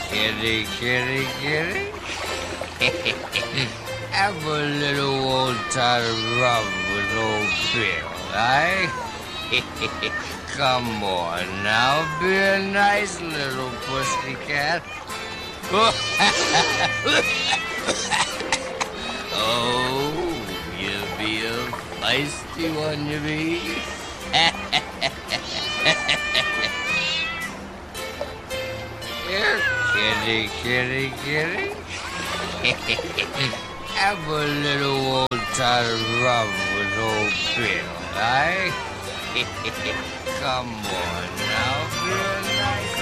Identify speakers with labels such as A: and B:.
A: Kitty, kitty, kitty. Have a little old-time rub with old Bill, eh? Come on now, be a nice little pussycat. Oh, you be a feisty one, you be. Here, kitty, kitty, kitty. Have a little old-time rub with old Bill, eh? Come on now, be a nice